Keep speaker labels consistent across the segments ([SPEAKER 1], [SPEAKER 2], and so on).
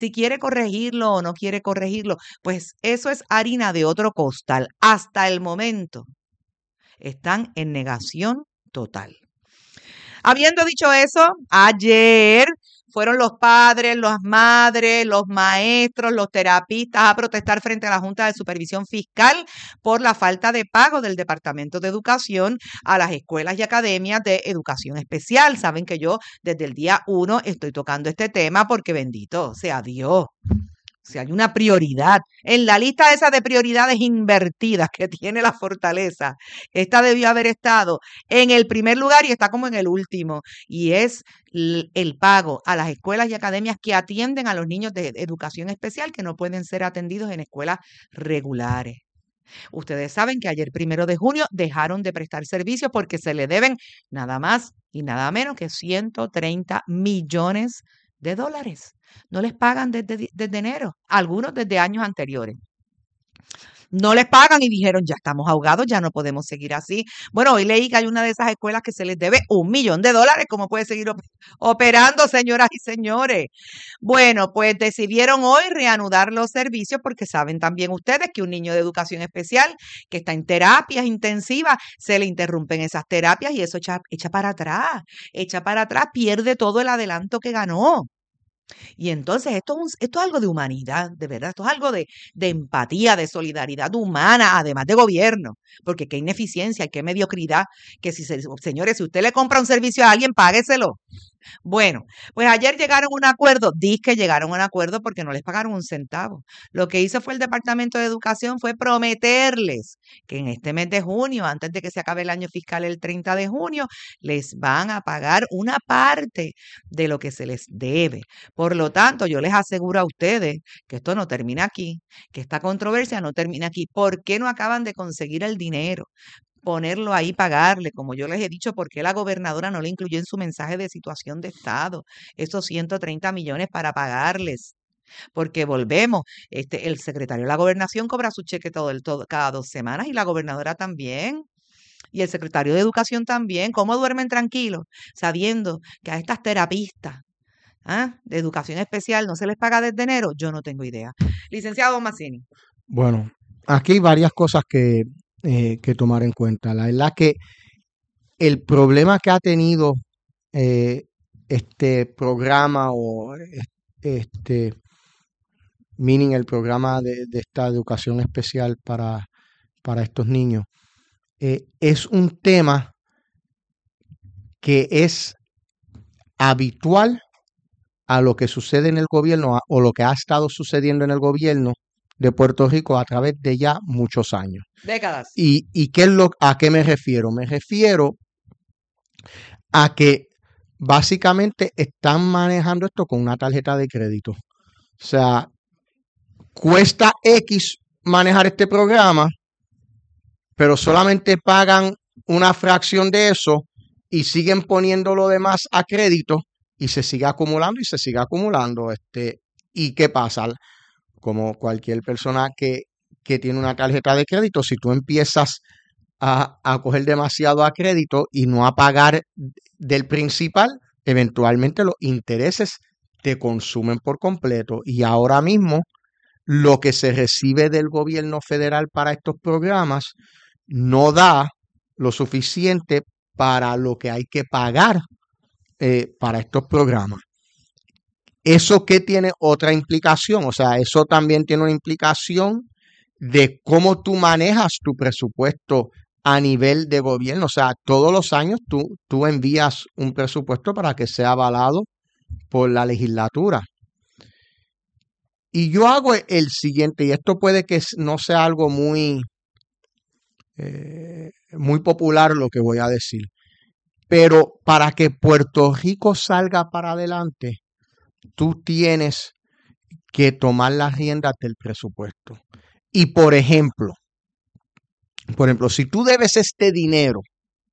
[SPEAKER 1] Si quiere corregirlo o no quiere corregirlo, pues eso es harina de otro costal. Hasta el momento están en negación total. Habiendo dicho eso, ayer fueron los padres, las madres, los maestros, los terapistas a protestar frente a la Junta de Supervisión Fiscal por la falta de pago del Departamento de Educación a las escuelas y academias de educación especial. Saben que yo desde el día 1 estoy tocando este tema porque bendito sea Dios. O sea, hay una prioridad. En la lista esa de prioridades invertidas que tiene la Fortaleza, esta debió haber estado en el primer lugar y está como en el último. Y es el pago a las escuelas y academias que atienden a los niños de educación especial que no pueden ser atendidos en escuelas regulares. Ustedes saben que ayer 1 de junio dejaron de prestar servicios porque se le deben nada más y nada menos que 130 millones de dólares. No les pagan desde enero, algunos desde años anteriores. No les pagan y dijeron, ya estamos ahogados, ya no podemos seguir así. Bueno, hoy leí que hay una de esas escuelas que se les debe $1 millón. ¿Cómo puede seguir operando, señoras y señores? Bueno, pues decidieron hoy reanudar los servicios porque saben también ustedes que un niño de educación especial que está en terapias intensivas, se le interrumpen esas terapias y eso echa para atrás, pierde todo el adelanto que ganó. Y entonces esto es algo de humanidad, de verdad, esto es algo de empatía, de solidaridad humana, además de gobierno, porque qué ineficiencia y qué mediocridad, que señores, si usted le compra un servicio a alguien, págueselo. Bueno, pues ayer llegaron a un acuerdo, que llegaron a un acuerdo porque no les pagaron un centavo. Lo que hizo fue el Departamento de Educación fue prometerles que en este mes de junio, antes de que se acabe el año fiscal el 30 de junio, les van a pagar una parte de lo que se les debe. Por lo tanto, yo les aseguro a ustedes que esto no termina aquí, que esta controversia no termina aquí. ¿Por qué no acaban de conseguir el dinero? Ponerlo ahí, pagarle, como yo les he dicho, ¿por qué la gobernadora no le incluyó en su mensaje de situación de Estado esos 130 millones para pagarles? Porque volvemos, el secretario de la gobernación cobra su cheque cada 2 semanas y la gobernadora también. Y el secretario de Educación también. ¿Cómo duermen tranquilos? Sabiendo que a estas terapistas de educación especial no se les paga desde enero. Yo no tengo idea. Licenciado Mazzini.
[SPEAKER 2] Bueno, aquí hay varias cosas que tomar en cuenta. La verdad que el problema que ha tenido este programa o este meaning el programa de esta educación especial para estos niños es un tema que es habitual a lo que sucede en el gobierno o lo que ha estado sucediendo en el gobierno de Puerto Rico a través de ya muchos años.
[SPEAKER 1] Décadas.
[SPEAKER 2] ¿Y a qué me refiero? Me refiero a que básicamente están manejando esto con una tarjeta de crédito. O sea, cuesta X manejar este programa, pero solamente pagan una fracción de eso y siguen poniendo lo demás a crédito y se sigue acumulando y se sigue acumulando. ¿Y qué pasa? Como cualquier persona que tiene una tarjeta de crédito, si tú empiezas a coger demasiado a crédito y no a pagar del principal, eventualmente los intereses te consumen por completo. Y ahora mismo lo que se recibe del gobierno federal para estos programas no da lo suficiente para lo que hay que pagar para estos programas. ¿Eso qué tiene otra implicación? O sea, eso también tiene una implicación de cómo tú manejas tu presupuesto a nivel de gobierno. O sea, todos los años tú envías un presupuesto para que sea avalado por la legislatura. Y yo hago el siguiente, y esto puede que no sea algo muy popular lo que voy a decir, pero para que Puerto Rico salga para adelante, tú tienes que tomar las riendas del presupuesto. Y por ejemplo, si tú debes este dinero,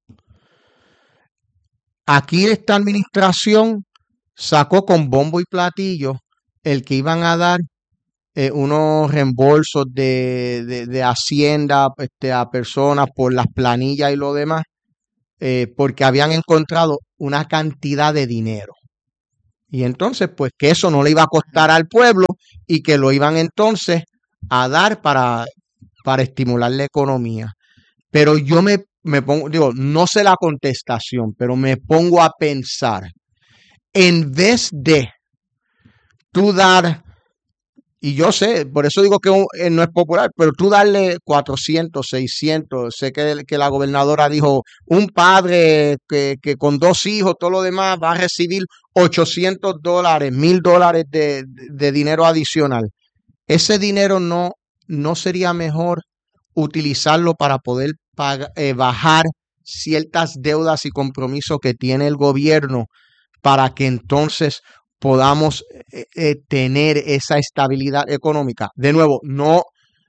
[SPEAKER 2] aquí esta administración sacó con bombo y platillo el que iban a dar unos reembolsos de Hacienda a personas por las planillas y lo demás, porque habían encontrado una cantidad de dinero. Y entonces, pues que eso no le iba a costar al pueblo y que lo iban entonces a dar para estimular la economía. Pero yo me pongo, digo, no sé la contestación, pero me pongo a pensar, en vez de tú dar, y yo sé, por eso digo que no es popular, pero tú darle 400, 600, sé que la gobernadora dijo, un padre que con 2 hijos, todo lo demás, va a recibir $800, $1,000 de dinero adicional. Ese dinero no sería mejor utilizarlo para poder bajar ciertas deudas y compromisos que tiene el gobierno para que entonces podamos tener esa estabilidad económica. De nuevo, no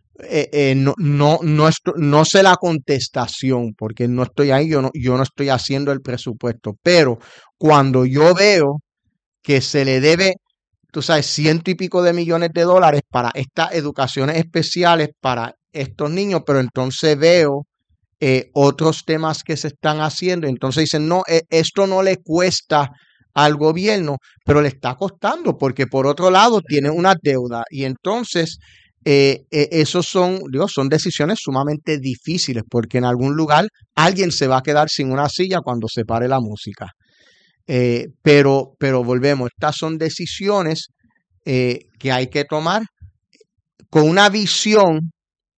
[SPEAKER 2] sé la contestación porque no estoy ahí, yo no estoy haciendo el presupuesto, pero cuando yo veo que se le debe, tú sabes, $100 y pico de millones para estas educaciones especiales para estos niños, pero entonces veo otros temas que se están haciendo, entonces dicen, no, esto no le cuesta al gobierno, pero le está costando porque por otro lado tiene una deuda y entonces esos son decisiones sumamente difíciles porque en algún lugar alguien se va a quedar sin una silla cuando se pare la música. Pero volvemos, estas son decisiones que hay que tomar con una visión,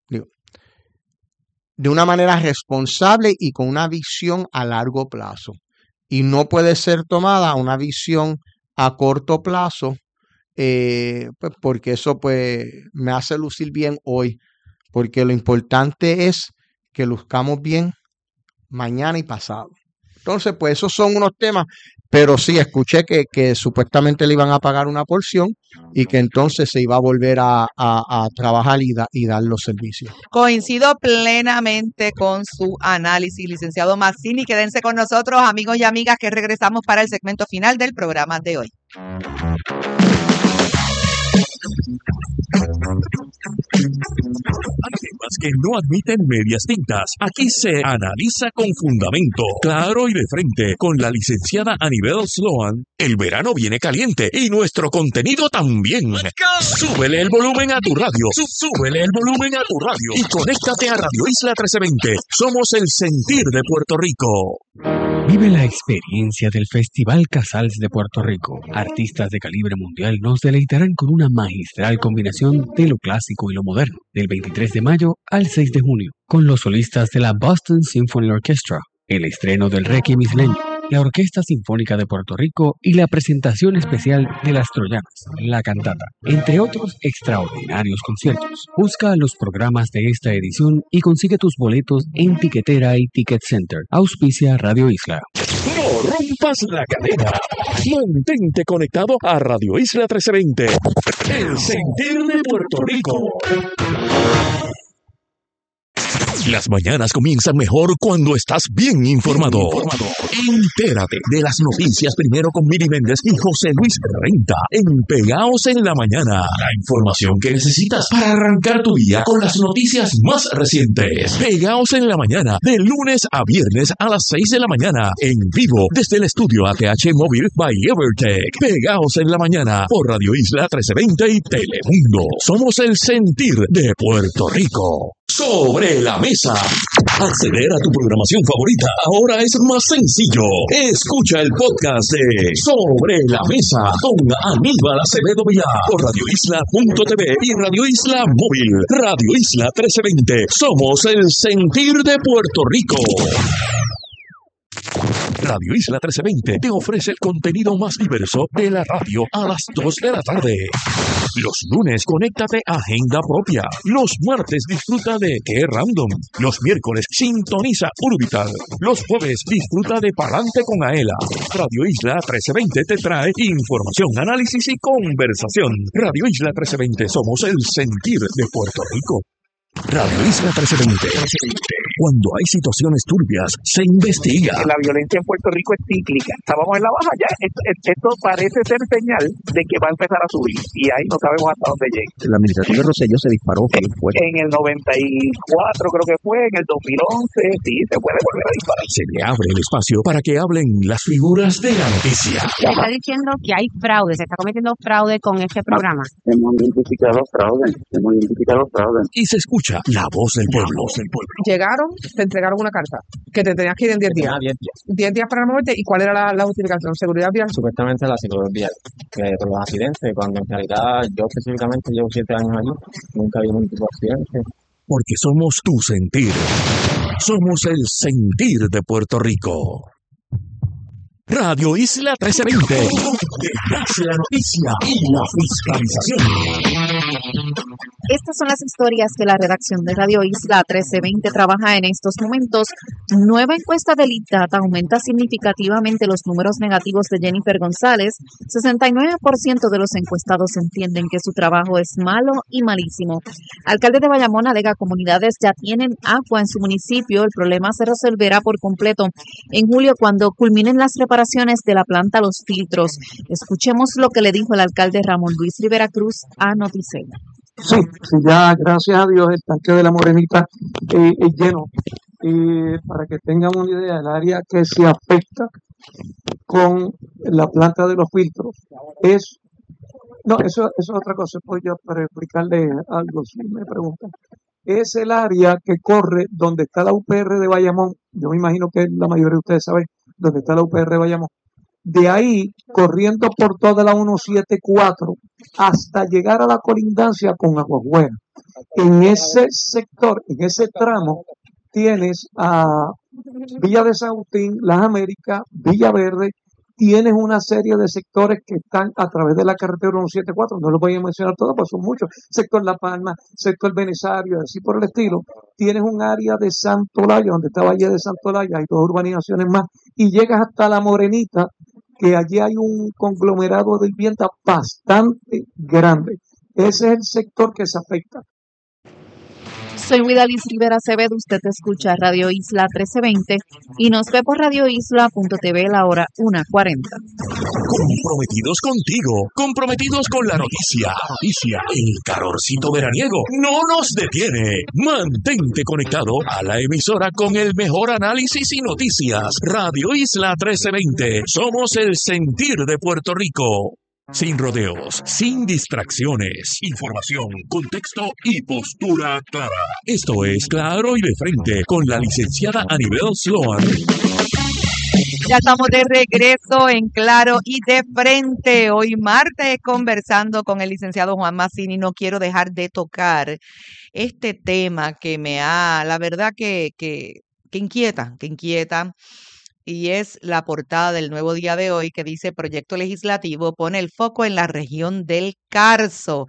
[SPEAKER 2] de una manera responsable y con una visión a largo plazo. Y no puede ser tomada una visión a corto plazo, pues porque eso pues me hace lucir bien hoy, porque lo importante es que luzcamos bien mañana y pasado. Entonces, pues esos son unos temas, pero sí, escuché que supuestamente le iban a pagar una porción y que entonces se iba a volver a trabajar y dar los servicios.
[SPEAKER 1] Coincido plenamente con su análisis, licenciado Mazzini. Quédense con nosotros, amigos y amigas, que regresamos para el segmento final del programa de hoy.
[SPEAKER 3] Temas que no admiten medias tintas. Aquí se analiza con fundamento, claro y de frente, con la licenciada Anibel Sloan. El verano viene caliente y nuestro contenido también. Súbele el volumen a tu radio. Súbele el volumen a tu radio. Y conéctate a Radio Isla 1320. Somos el sentir de Puerto Rico.
[SPEAKER 4] Vive la experiencia del Festival Casals de Puerto Rico. Artistas de calibre mundial nos deleitarán con una magistral combinación de lo clásico y lo moderno, del 23 de mayo al 6 de junio, con los solistas de la Boston Symphony Orchestra, el estreno del Requiem isleño, la Orquesta Sinfónica de Puerto Rico y la presentación especial de Las Troyanas, la cantata, entre otros extraordinarios conciertos. Busca los programas de esta edición y consigue tus boletos en Tiquetera y Ticket Center. Auspicia Radio Isla.
[SPEAKER 3] No rompas la cadena. Mantente conectado a Radio Isla 1320. El sentir de Puerto Rico. Las mañanas comienzan mejor cuando estás bien informado. Entérate de las noticias primero con Miri Méndez y José Luis Renta en Pegaos en la Mañana. La información que necesitas para arrancar tu día con las noticias más recientes. Pegaos en la Mañana, de lunes a viernes a las 6 de la mañana. En vivo desde el estudio ATH Móvil by Evertech. Pegaos en la Mañana por Radio Isla 1320 y Telemundo. Somos el sentir de Puerto Rico. Sobre la mesa. Acceder a tu programación favorita ahora es más sencillo. Escucha el podcast de Sobre la Mesa con Aníbal Acevedo Vilá por radioisla.tv y Radio Isla Móvil. Radio Isla 1320. Somos el sentir de Puerto Rico. Radio Isla 1320 te ofrece el contenido más diverso de la radio a las 2 de la tarde. Los lunes, conéctate a Agenda Propia. Los martes, disfruta de Qué Random. Los miércoles, sintoniza Urbital. Los jueves, disfruta de Palante con Aela. Radio Isla 1320 te trae información, análisis y conversación. Radio Isla 1320, somos el sentir de Puerto Rico. Radio Isla 1320. Cuando hay situaciones turbias, se investiga.
[SPEAKER 5] La violencia en Puerto Rico es cíclica. Estábamos en la baja ya. Esto parece ser señal de que va a empezar a subir. Y ahí no sabemos hasta dónde llegue.
[SPEAKER 6] La administración de Rosselló se disparó fuerte.
[SPEAKER 5] En el 94 creo que fue, en el 2011, sí, se puede volver a disparar.
[SPEAKER 3] Se le abre el espacio para que hablen las figuras de la noticia.
[SPEAKER 7] Se está diciendo que hay fraude, se está cometiendo fraude con este programa.
[SPEAKER 5] Hemos identificado fraude.
[SPEAKER 3] Y se escucha la voz del pueblo.
[SPEAKER 8] Llegaron, te entregaron una carta que te tenías que ir en 10 días. 10 días para la muerte. ¿Y cuál era la justificación? ¿Seguridad vial?
[SPEAKER 9] Supuestamente la seguridad vial, que por los accidentes, cuando en realidad yo específicamente llevo 7 años allí, nunca vi ningún tipo de accidente.
[SPEAKER 3] Porque somos tu sentir. Somos el sentir de Puerto Rico. Radio Isla 1320. La noticia y la fiscalización.
[SPEAKER 10] Estas son las historias que la redacción de Radio Isla 1320 trabaja en estos momentos. Nueva encuesta del IDATA aumenta significativamente los números negativos de Jennifer González. 69% de los encuestados entienden que su trabajo es malo y malísimo. Alcalde de Bayamón alega comunidades ya tienen agua en su municipio. El problema se resolverá por completo en julio cuando culminen las reparaciones de la planta Los Filtros. Escuchemos lo que le dijo el alcalde Ramón Luis Rivera Cruz a Noticel.
[SPEAKER 11] Sí, ya gracias a Dios el tanque de la Morenita es lleno. Para que tengan una idea, el área que se afecta con la planta de Los Filtros es... No, eso es otra cosa, pues yo para explicarle algo, si me preguntan. Es el área que corre donde está la UPR de Bayamón. Yo me imagino que la mayoría de ustedes saben dónde está la UPR de Bayamón. De ahí, corriendo por toda la 174 hasta llegar a la colindancia con Aguas Buenas. En ese sector, en ese tramo, tienes a Villa de San Agustín, Las Américas, Villa Verde, tienes una serie de sectores que están a través de la carretera 174, no los voy a mencionar todos, pues son muchos, sector La Palma, sector Benesario, así por el estilo. Tienes un área de Santolaya, donde está Valle de Santolaya, hay 2 urbanizaciones más, y llegas hasta La Morenita, que allí hay un conglomerado de vivienda bastante grande. Ese es el sector que se afecta.
[SPEAKER 10] Soy Widalis Rivera Acevedo, usted escucha Radio Isla 1320 y nos ve por radioisla.tv la hora 1:40.
[SPEAKER 3] Comprometidos contigo, comprometidos con la noticia. El calorcito veraniego no nos detiene. Mantente conectado a la emisora con el mejor análisis y noticias. Radio Isla 1320. Somos el sentir de Puerto Rico. Sin rodeos, sin distracciones, información, contexto y postura clara. Esto es Claro y de Frente con la licenciada Anibel Sloan.
[SPEAKER 1] Ya estamos de regreso en Claro y de Frente. Hoy martes conversando con el licenciado Juan Mazzini. No quiero dejar de tocar este tema que la verdad que inquieta. Y es la portada del Nuevo Día de hoy que dice: proyecto legislativo pone el foco en la región del Carso,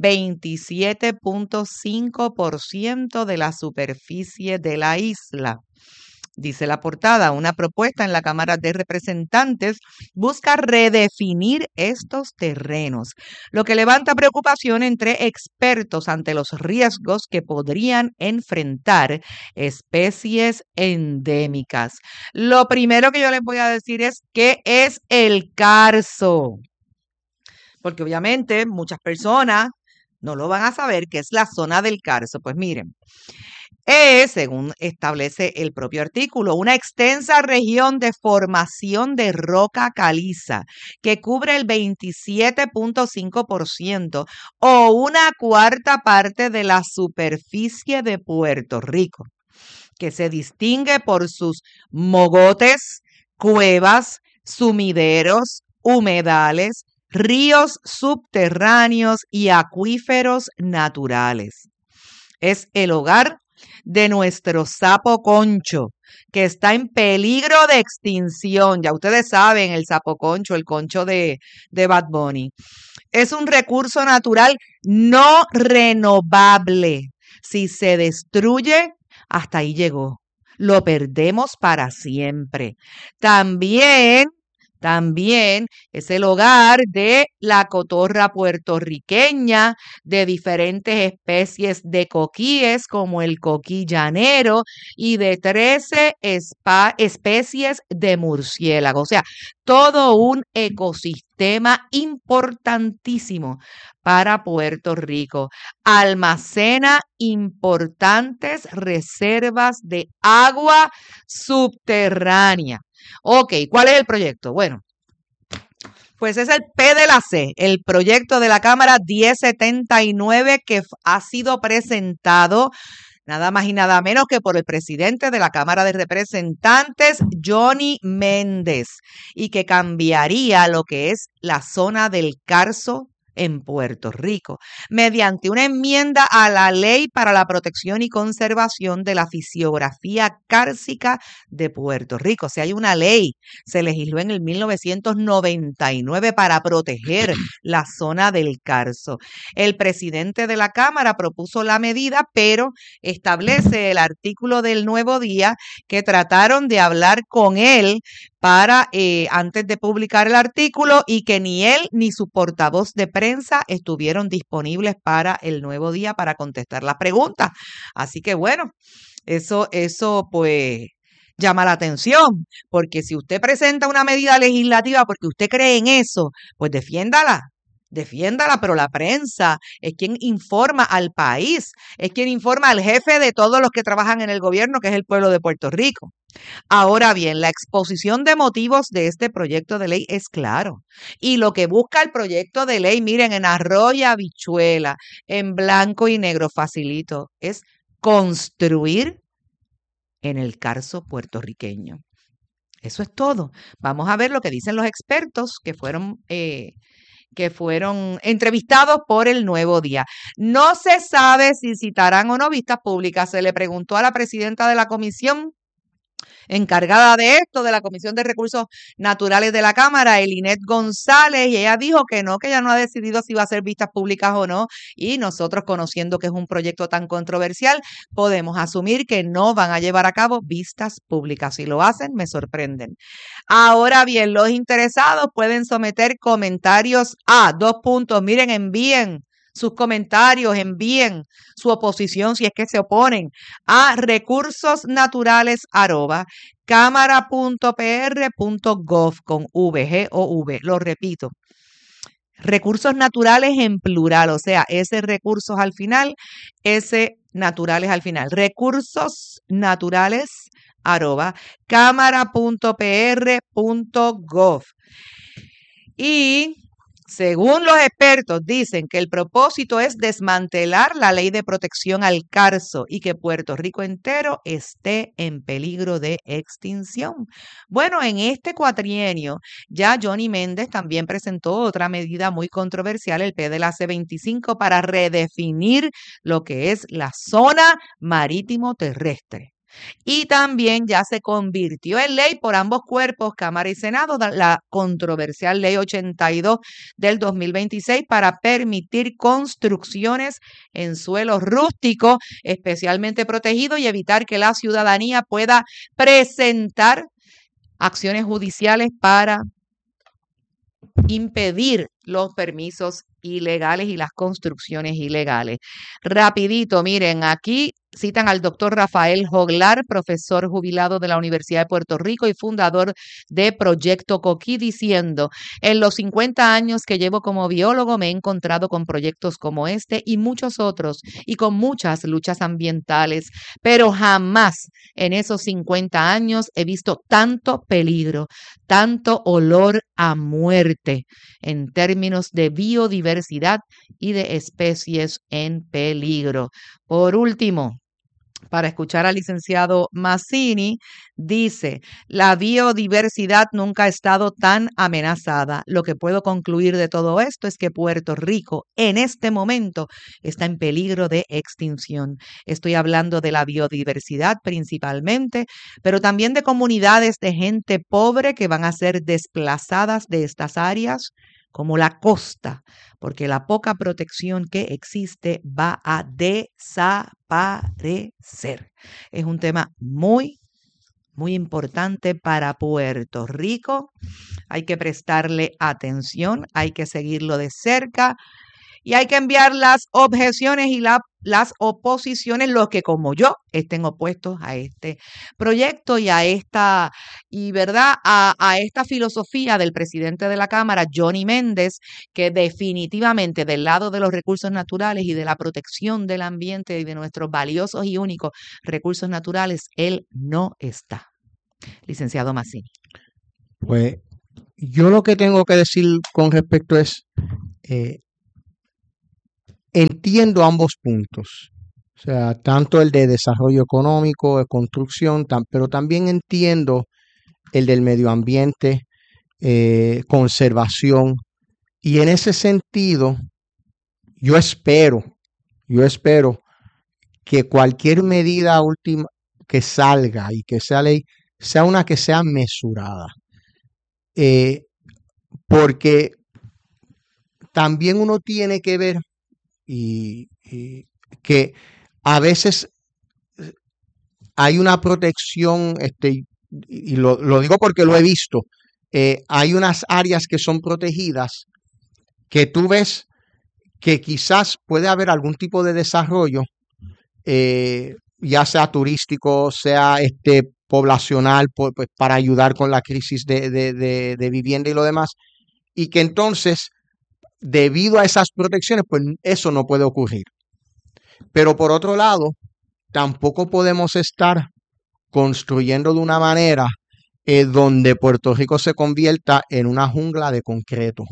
[SPEAKER 1] 27.5% de la superficie de la isla. Dice la portada, una propuesta en la Cámara de Representantes busca redefinir estos terrenos, lo que levanta preocupación entre expertos ante los riesgos que podrían enfrentar especies endémicas. Lo primero que yo les voy a decir es qué es el carso, porque obviamente muchas personas no lo van a saber, qué es la zona del carso. Pues miren, según establece el propio artículo, una extensa región de formación de roca caliza que cubre el 27.5% o una cuarta parte de la superficie de Puerto Rico, que se distingue por sus mogotes, cuevas, sumideros, humedales, ríos subterráneos y acuíferos naturales. Es el hogar de nuestro sapo concho, que está en peligro de extinción. Ya ustedes saben, el sapo concho, el concho de Bad Bunny. Es un recurso natural no renovable. Si se destruye, hasta ahí llegó. Lo perdemos para siempre. También También es el hogar de la cotorra puertorriqueña, de diferentes especies de coquíes como el coquí llanero y de 13 especies de murciélagos. O sea, todo un ecosistema importantísimo para Puerto Rico. Almacena importantes reservas de agua subterránea. Ok, ¿cuál es el proyecto? Bueno, pues es el P de la C, el proyecto de la Cámara 1079 que ha sido presentado nada más y nada menos que por el presidente de la Cámara de Representantes, Johnny Méndez, y que cambiaría lo que es la zona del Carso en Puerto Rico, mediante una enmienda a la Ley para la Protección y Conservación de la Fisiografía Cársica de Puerto Rico. O sea, hay una ley, se legisló en el 1999 para proteger la zona del Carso. El presidente de la Cámara propuso la medida, pero establece el artículo del Nuevo Día que trataron de hablar con él para antes de publicar el artículo y que ni él ni su portavoz de prensa estuvieron disponibles para el Nuevo Día para contestar las preguntas. Así que bueno, eso pues llama la atención, porque si usted presenta una medida legislativa porque usted cree en eso, pues defiéndala, pero la prensa es quien informa al país, es quien informa al jefe de todos los que trabajan en el gobierno, que es el pueblo de Puerto Rico. Ahora bien, la exposición de motivos de este proyecto de ley es claro. Y lo que busca el proyecto de ley, miren, en arroz y habichuela, en blanco y negro, facilito, es construir en el Carso puertorriqueño. Eso es todo. Vamos a ver lo que dicen los expertos que fueron entrevistados por el Nuevo Día. No se sabe si citarán o no vistas públicas. Se le preguntó a la presidenta de la comisión encargada de esto, de la Comisión de Recursos Naturales de la Cámara, Elinet González, y ella dijo que no, que ella no ha decidido si va a ser vistas públicas o no, y nosotros, conociendo que es un proyecto tan controversial, podemos asumir que no van a llevar a cabo vistas públicas. Si lo hacen, me sorprenden. Ahora bien, los interesados pueden someter comentarios a 2 puntos. Miren, envíen sus comentarios, envíen su oposición si es que se oponen a recursosnaturales@cámara.pr.gov con V. Lo repito. Recursos naturales en plural, o sea, ese recursos al final, ese naturales al final. recursosnaturales@cámara.pr.gov. Y según los expertos, dicen que el propósito es desmantelar la ley de protección al Carso y que Puerto Rico entero esté en peligro de extinción. Bueno, en este cuatrienio ya Johnny Méndez también presentó otra medida muy controversial, el P de la C25, para redefinir lo que es la zona marítimo terrestre. Y también ya se convirtió en ley por ambos cuerpos, Cámara y Senado, la controversial Ley 82 del 2026 para permitir construcciones en suelos rústicos, especialmente protegidos, y evitar que la ciudadanía pueda presentar acciones judiciales para impedir los permisos ilegales y las construcciones ilegales. Rapidito, miren, aquí citan al doctor Rafael Joglar, profesor jubilado de la Universidad de Puerto Rico y fundador de Proyecto Coquí, diciendo: en los 50 años que llevo como biólogo me he encontrado con proyectos como este y muchos otros, y con muchas luchas ambientales, pero jamás en esos 50 años he visto tanto peligro, tanto olor a muerte en términos de biodiversidad y de especies en peligro. Por último, para escuchar al licenciado Mazzini, dice: la biodiversidad nunca ha estado tan amenazada. Lo que puedo concluir de todo esto es que Puerto Rico en este momento está en peligro de extinción. Estoy hablando de la biodiversidad principalmente, pero también de comunidades de gente pobre que van a ser desplazadas de estas áreas, como la costa, porque la poca protección que existe va a desaparecer. Es un tema muy muy importante para Puerto Rico. Hay que prestarle atención, hay que seguirlo de cerca y hay que enviar las objeciones y las oposiciones, los que como yo estén opuestos a este proyecto y a esta, ¿verdad? A esta filosofía del presidente de la Cámara, Johnny Méndez, que definitivamente del lado de los recursos naturales y de la protección del ambiente y de nuestros valiosos y únicos recursos naturales, él no está. Licenciado Mazzini.
[SPEAKER 2] Pues yo lo que tengo que decir con respecto es, entiendo ambos puntos, o sea, tanto el de desarrollo económico, de construcción, pero también entiendo el del medio ambiente, conservación, y en ese sentido, yo espero que cualquier medida última que salga y que sea ley, sea una que sea mesurada, porque también uno tiene que ver y que a veces hay una protección, y lo digo porque lo he visto, hay unas áreas que son protegidas que tú ves que quizás puede haber algún tipo de desarrollo, ya sea turístico, sea poblacional, pues, para ayudar con la crisis de vivienda y lo demás, y que entonces, debido a esas protecciones, pues eso no puede ocurrir. Pero por otro lado, tampoco podemos estar construyendo de una manera donde Puerto Rico se convierta en una jungla de concreto.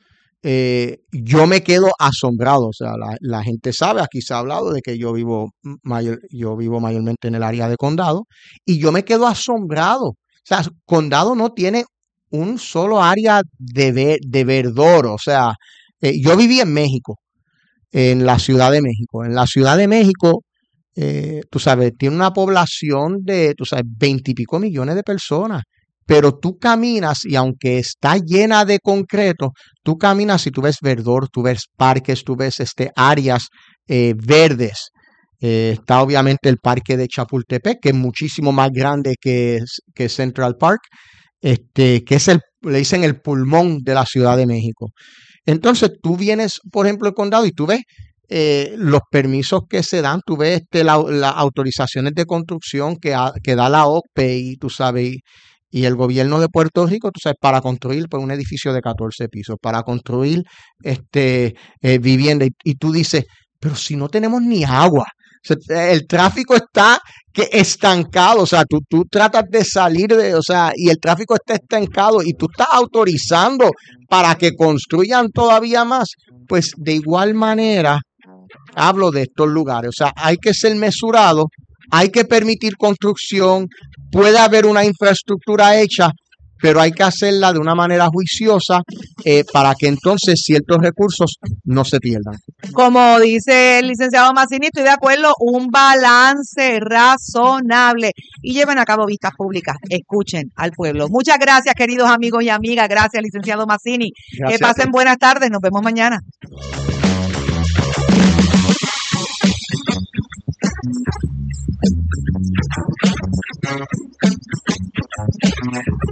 [SPEAKER 2] Yo me quedo asombrado, o sea, la gente sabe, aquí se ha hablado de que yo vivo mayormente en el área de Condado, y yo me quedo asombrado. O sea, Condado no tiene un solo área de verdor, o sea, yo viví en México, en la Ciudad de México. En la Ciudad de México, tú sabes, tiene una población de, 20 y pico millones de personas. Pero tú caminas y aunque está llena de concreto, tú caminas y tú ves verdor, tú ves parques, tú ves áreas verdes. Está obviamente el parque de Chapultepec, que es muchísimo más grande que Central Park, que es le dicen el pulmón de la Ciudad de México. Entonces tú vienes, por ejemplo, al condado y tú ves los permisos que se dan, tú ves las autorizaciones de construcción que da la OCPE y tú sabes, y el gobierno de Puerto Rico, tú sabes, para construir pues, un edificio de 14 pisos, para construir vivienda. Y tú dices, pero si no tenemos ni agua, o sea, el tráfico está estancado, o sea, tú tratas de salir y el tráfico está estancado y tú estás autorizando para que construyan todavía más. Pues de igual manera, hablo de estos lugares, o sea, hay que ser mesurado, hay que permitir construcción, puede haber una infraestructura hecha, pero hay que hacerla de una manera juiciosa para que entonces ciertos recursos no se pierdan.
[SPEAKER 1] Como dice el licenciado Mazzini, estoy de acuerdo, un balance razonable y lleven a cabo vistas públicas, escuchen al pueblo. Muchas gracias, queridos amigos y amigas, gracias, licenciado Mazzini. Que pasen buenas tardes, nos vemos mañana.